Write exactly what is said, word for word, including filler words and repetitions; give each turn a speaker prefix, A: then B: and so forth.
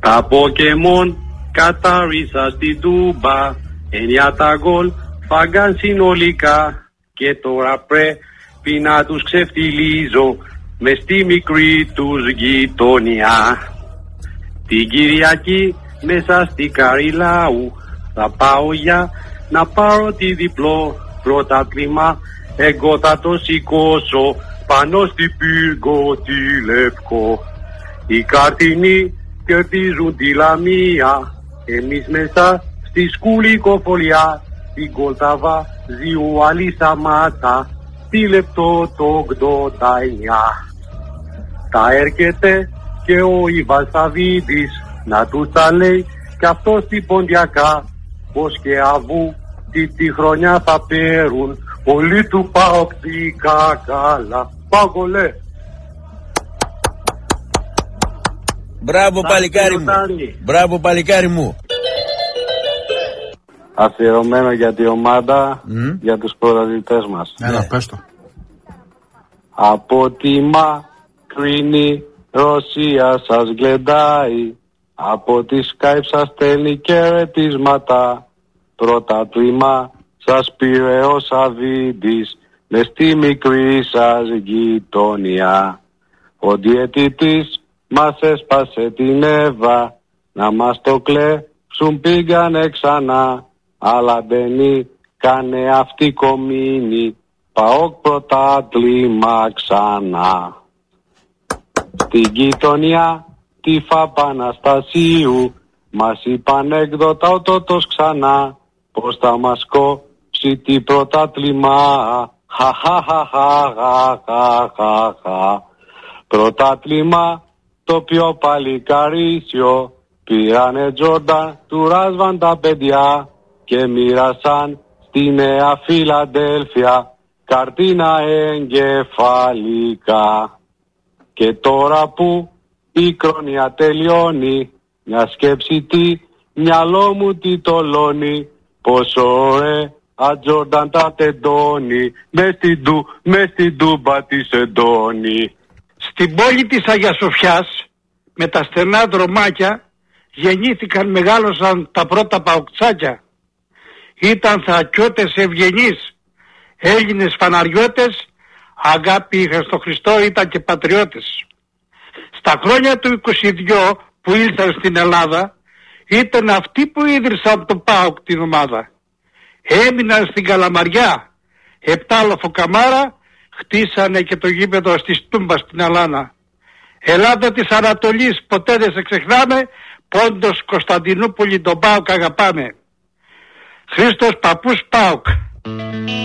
A: Τα Pokemon κατάρισα στην Τούμπα, εννιά τα γκολ φάγκαν συνολικά και τώρα πρέπει να τους ξεφτιλίζω μες στη μικρή τους γειτονιά. Την Κυριακή μέσα στη Καριλάου θα πάω για να πάρω τη διπλό πρωτάθλημα. Εγώ θα το σηκώσω πάνω στη πύργο τη Λευκό. Οι καρτινοί κερδίζουν τη Λαμία, εμείς μέσα στη σκουλικοφολιά. Την Κολταβά ζιου άλλη Σαμάτα, τη λεπτό το ογδόντα εννιά. Θα έρχεται και ο Ιβάν Σαββίδης να του τα λέει κι αυτό στην Ποντιακά, πως και αβού τη, τη χρονιά θα παίρουν όλοι του παοκτικά καλά. Πάγολε!
B: Μπράβο παλικάρι μου. Μπράβο παλικάρι μου.
A: Αφιερωμένο για τη ομάδα, mm. για τους πρωταθλητές μας.
C: Έλα, ναι. Πες το.
A: Από τη μακρινή Ρωσία σας γλεντάει, από τη Skype σας στέλνει χαιρετίσματα. Πρωτάθλημα σας πήρε ο Σαββίδης μες στη μικρή σας γειτονιά. Ο διαιτητής μας έσπασε την Εύα, να μας το κλέψουν πήγανε ξανά. Αλλά δεν κάνε αυτή κομίνη, ΠΑΟΚ πρωτάθλημα ξανά. Στην γειτονιά τη Φαπαναστασίου μας είπαν έκδοτα ο τότος ξανά, πως θα μας κόψει τη πρωτάθλημα. Χαχαχαχαχαχαχαχα. Πρωτάθλημα το πιο παλικαρίσιο, πήρανε Τζόρνταν του Ράσβαν τα παιδιά και μοίρασαν στη Νέα Φιλαδέλφια καρτίνα εγκεφαλικά. Και τώρα που η χρονιά τελειώνει, μια σκέψη τι μυαλό μου τι τολώνει, πόσο ωραία Τζόρνταν τα τεντώνει, μες στην του, μες στην Τούμπα της εντώνει.
D: Στην πόλη της Αγίας Σοφιάς, με τα στενά δρομάκια, γεννήθηκαν, μεγάλωσαν τα πρώτα παοκτσάκια. Ήταν θακιώτες ευγενείς, Έλληνες φαναριώτες, αγάπη είχαν στο Χριστό, ήταν και πατριώτες. Στα χρόνια του είκοσι δύο που ήλθαν στην Ελλάδα, ήταν αυτοί που ίδρυσαν το ΠΑΟΚ την ομάδα. Έμειναν στην Καλαμαριά, επτά λοφοκαμάρα, χτίσανε και το γήπεδο στη Τούμπα στην Αλάνα. Ελλάδα της Ανατολής ποτέ δεν σε ξεχνάμε, Πόντος Κωνσταντινούπολη τον ΠΑΟΚ αγαπάμε. Χρήστος Παππούς ΠΑΟΚ.